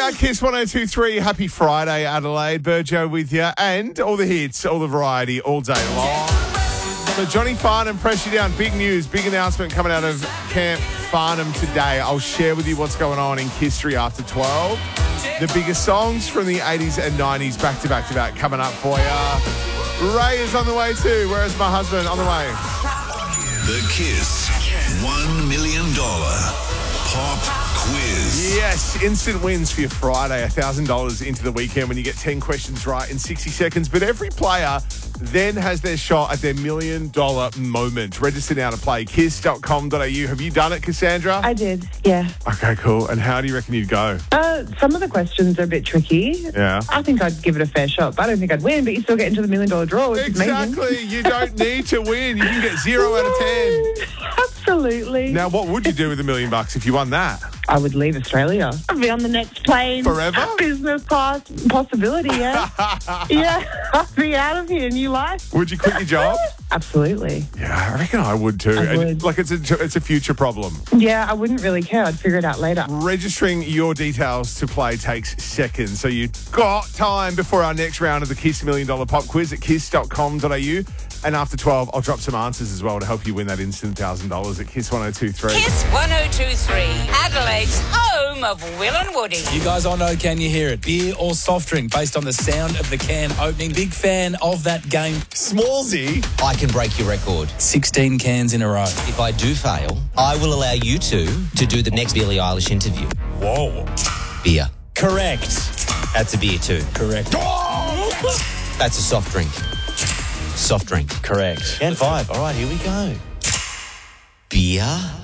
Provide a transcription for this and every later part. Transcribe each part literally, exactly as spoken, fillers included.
Uh, Kiss one oh two three, happy Friday, Adelaide. Burjo with you, and all the hits, all the variety, all day long. So Johnny Farnham, press you down. Big news, big announcement coming out of Camp Farnham today. I'll share with you what's going on in History after twelve. The biggest songs from the eighties and nineties, back to back to back, coming up for you. Ray is on the way too. Where is my husband? On the way. The Kiss one million dollars Pop Quiz. Yes, instant wins for your Friday. one thousand dollars into the weekend when you get ten questions right in sixty seconds. But every player then has their shot at their million dollar moment. Register now to play. kiss dot com dot a u. Have you done it, Cassandra? I did, yeah. Okay, cool. And how do you reckon you'd go? Uh, some of the questions are a bit tricky. Yeah. I think I'd give it a fair shot, but I don't think I'd win, but you still get into the million dollar draw, which Exactly. is amazing. You don't need to win. You can get zero out of ten. Absolutely. Now, what would you do with a million bucks if you won that? I would leave Australia. I'd be on the next plane. Forever? Business class possibility, yeah. Yeah, I'd be out of here. New life. Would you quit your job? Absolutely. Yeah, I reckon I would too. I And, would. like, it's a, it's a future problem. Yeah, I wouldn't really care. I'd figure it out later. Registering your details to play takes seconds, so you've got time before our next round of the Kiss Million Dollar Pop Quiz at kiss dot com dot a u. And after twelve, I'll drop some answers as well to help you win that instant one thousand dollars at Kiss one oh two three. Kiss one oh two three, Adelaide's home of Will and Woody. You guys all know Can You Hear It? Beer or soft drink based on the sound of the can opening. Big fan of that game. Smallsy. I can break your record. sixteen cans in a row. If I do fail, I will allow you two to do the next Billie Eilish interview. Whoa. Beer. Correct. That's a beer too. Correct. That's a soft drink. Soft drink. Correct. And five. All right, here we go. Beer.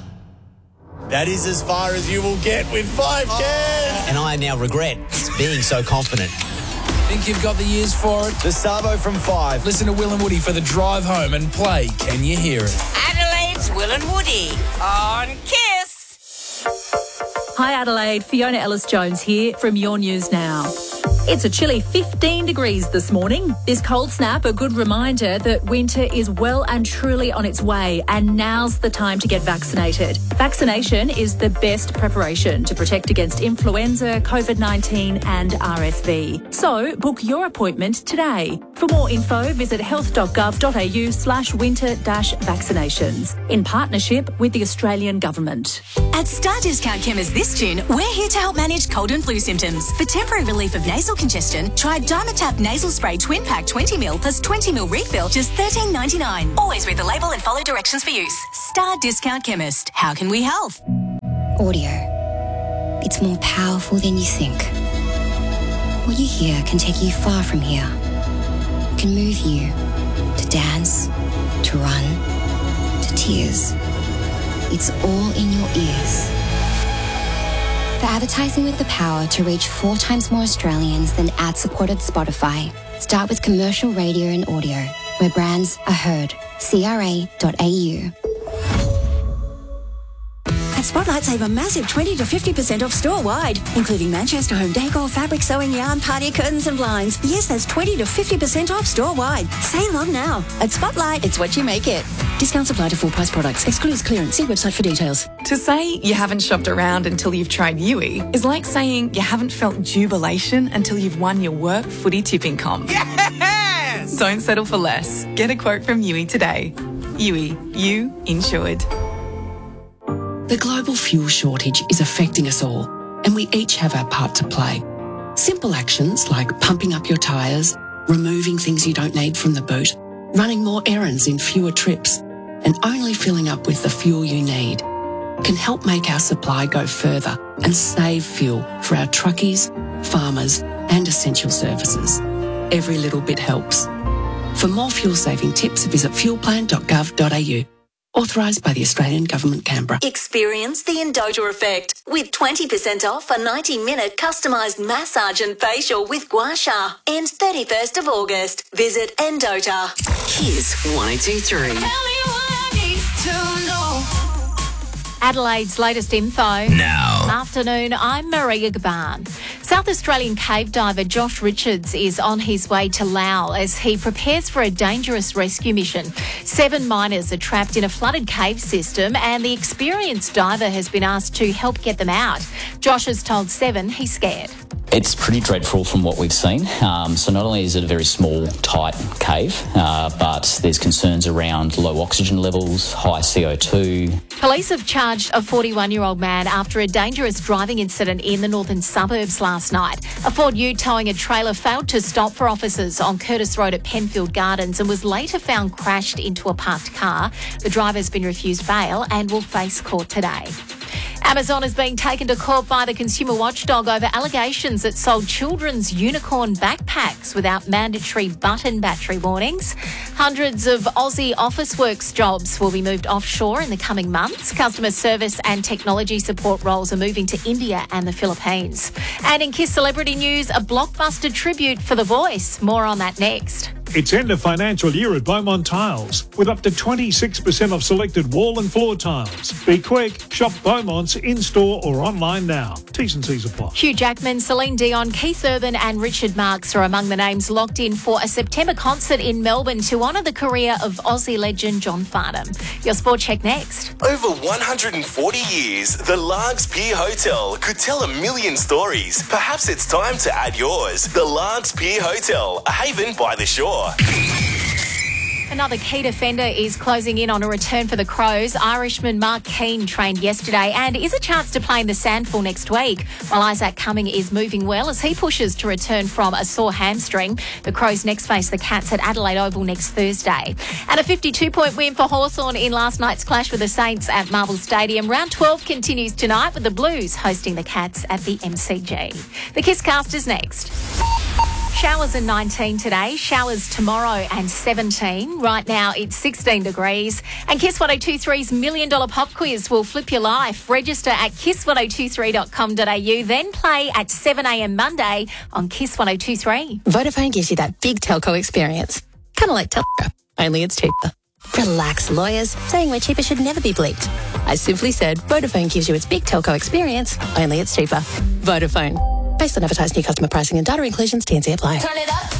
That is as far as you will get with five cans. And I now regret being so confident. Think you've got the years for it? The Sabo from five. Listen to Will and Woody for the drive home and play Can You Hear It? Adelaide's Will and Woody on Kiss. Hi Adelaide, Fiona Ellis-Jones here from Your News Now. It's a chilly fifteen degrees this morning. This cold snap, a good reminder that winter is well and truly on its way, and now's the time to get vaccinated. Vaccination is the best preparation to protect against influenza, COVID nineteen and R S V. So book your appointment today. For more info, visit health dot gov dot a u slash winter dash vaccinations in partnership with the Australian Government. At Star Discount Chemists this June, we're here to help manage cold and flu symptoms. For temporary relief of nasal congestion, try Dimetapp Nasal Spray Twin Pack twenty mil plus twenty mil refill, just thirteen ninety-nine. Always read the label and follow directions for use. Star Discount Chemist. How can we help? Audio. It's more powerful than you think. What you hear can take you far from here. It can move you to dance, to run, to tears. It's all in your ears. For advertising with the power to reach four times more Australians than ad-supported Spotify, start with commercial radio and audio, where brands are heard. C R A dot A U. At Spotlight, save a massive twenty to fifty percent off store-wide, including Manchester home decor, fabric, sewing, yarn, party curtains and blinds. Yes, that's twenty to fifty percent off store-wide. Save on now. At Spotlight, it's what you make it. Discounts apply to full-price products. Excludes clearance. See website for details. To say you haven't shopped around until you've tried Yui is like saying you haven't felt jubilation until you've won your work footy tipping comp. Yes! Don't settle for less. Get a quote from Yui today. Yui, you insured. The global fuel shortage is affecting us all, and we each have our part to play. Simple actions like pumping up your tyres, removing things you don't need from the boot, running more errands in fewer trips, and only filling up with the fuel you need can help make our supply go further and save fuel for our truckies, farmers, and essential services. Every little bit helps. For more fuel-saving tips, visit fuel plan dot gov dot a u. Authorised by the Australian Government, Canberra. Experience the Endota effect with twenty percent off a ninety minute customised massage and facial with Gua Sha. Ends thirty-first of August. Visit Endota. Kiss one oh two three. Adelaide's latest info. Now. Afternoon, I'm Maria Gaban. South Australian cave diver Josh Richards is on his way to Laos as he prepares for a dangerous rescue mission. Seven miners are trapped in a flooded cave system and the experienced diver has been asked to help get them out. Josh has told Seven he's scared. It's pretty dreadful from what we've seen. Um, so not only is it a very small, tight cave, uh, but there's concerns around low oxygen levels, high C O two. Police have charged a forty-one-year-old man after a dangerous driving incident in the northern suburbs last night. A Ford Ute towing a trailer failed to stop for officers on Curtis Road at Penfield Gardens and was later found crashed into a parked car. The driver's been refused bail and will face court today. Amazon is being taken to court by the consumer watchdog over allegations it sold children's unicorn backpacks without mandatory button battery warnings. Hundreds of Aussie Officeworks jobs will be moved offshore in the coming months. Customer service and technology support roles are moving to India and the Philippines. And in Kiss Celebrity News, a blockbuster tribute for The Voice. More on that next. It's end of financial year at Beaumont Tiles, with up to twenty-six percent off selected wall and floor tiles. Be quick, shop Beaumont's in-store or online now. T's and C's apply. Hugh Jackman, Celine Dion, Keith Urban and Richard Marx are among the names locked in for a September concert in Melbourne to honour the career of Aussie legend John Farnham. Your Sport Check next. Over one hundred forty years, the Largs Pier Hotel could tell a million stories. Perhaps it's time to add yours. The Largs Pier Hotel, a haven by the shore. Another key defender is closing in on a return for the Crows. Irishman Mark Keane trained yesterday and is a chance to play in the Sandful next week, while Isaac Cumming is moving well as he pushes to return from a sore hamstring. The Crows next face the Cats at Adelaide Oval next Thursday. And a fifty-two point win for Hawthorn in last night's clash with the Saints at Marvel Stadium. Round twelve continues tonight with the Blues hosting the Cats at the M C G. The Kisscast is next. Showers are nineteen today, showers tomorrow and seventeen. Right now it's sixteen degrees. And Kiss ten twenty-three's Million Dollar Pop Quiz will flip your life. Register at kiss ten twenty-three dot com dot a u, then play at seven a m Monday on Kiss ten twenty-three. Vodafone gives you that big telco experience. Kind of like Telco, only it's cheaper. Relax, lawyers. Saying we're cheaper should never be bleeped. I simply said Vodafone gives you its big telco experience, only it's cheaper. Vodafone. Based on advertised new customer pricing and data inclusions, T and C apply. Turn it up.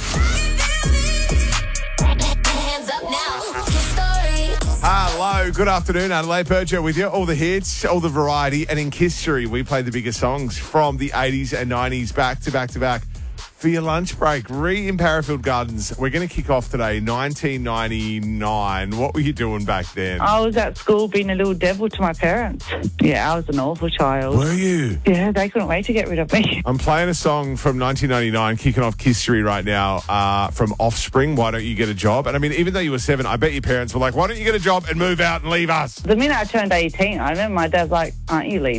Hands up now. Hello, good afternoon. Adelaide Burjo with you. All the hits, all the variety, and in Kissery, we play the biggest songs from the eighties and nineties back to back to back. For your lunch break, Re in Parafield Gardens. We're going to kick off today, nineteen ninety-nine. What were you doing back then? I was at school being a little devil to my parents. Yeah, I was an awful child. Were you? Yeah, they couldn't wait to get rid of me. I'm playing a song from nineteen ninety-nine, kicking off Kissery right now, uh, from Offspring, Why Don't You Get a Job? And I mean, even though you were seven, I bet your parents were like, why don't you get a job and move out and leave us? The minute I turned eighteen, I remember my dad's like, aren't you leaving?